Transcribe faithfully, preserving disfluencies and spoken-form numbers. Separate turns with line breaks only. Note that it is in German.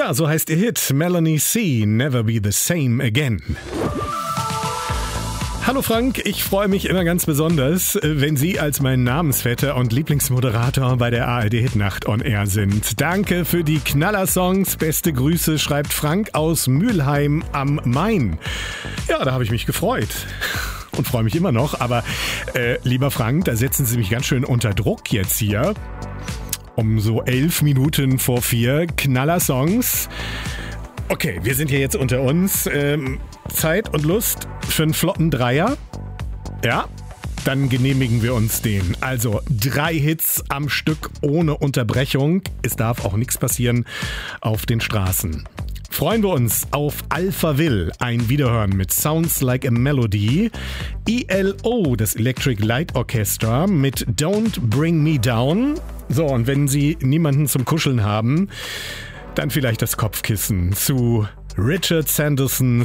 Ja, so heißt ihr Hit Melanie C. Never Be the Same Again. Hallo Frank, ich freue mich immer ganz besonders, wenn Sie als mein Namensvetter und Lieblingsmoderator bei der A R D Hitnacht on Air sind. Danke für die Knallersongs. Beste Grüße, schreibt Frank aus Mülheim am Main. Ja, da habe ich mich gefreut. Und freue mich immer noch. Aber äh, lieber Frank, da setzen Sie mich ganz schön unter Druck jetzt hier. Um so elf Minuten vor vier Knallersongs. Okay, wir sind hier jetzt unter uns. Ähm, Zeit und Lust für einen flotten Dreier? Ja, dann genehmigen wir uns den. Also drei Hits am Stück ohne Unterbrechung. Es darf auch nichts passieren auf den Straßen. Freuen wir uns auf Alphaville, ein Wiederhören mit Sounds Like a Melody. E L O, das Electric Light Orchestra mit Don't Bring Me Down. So, und wenn Sie niemanden zum Kuscheln haben, dann vielleicht das Kopfkissen zu Richard Sandersons